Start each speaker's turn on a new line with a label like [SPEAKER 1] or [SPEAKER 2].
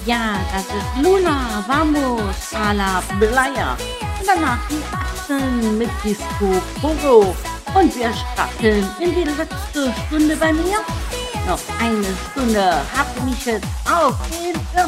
[SPEAKER 1] Ja, das ist Luna, Vamos, a la Playa. Und danach die Atzen mit Disco Pogo. Und wir starten in die letzte Stunde bei mir. Noch eine Stunde habt ihr mich jetzt auf den